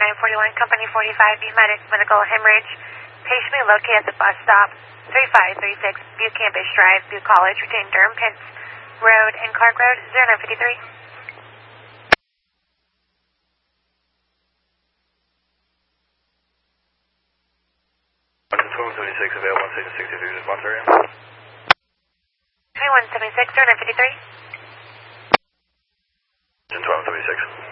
941, Company 45, medical hemorrhage. Patient may locate at the bus stop 3536 Butte Campus Drive, Butte College, between Durham Pence Road and Clark Road, 0953. 1276 available on station 63 response area. 2176, 0953. 1276.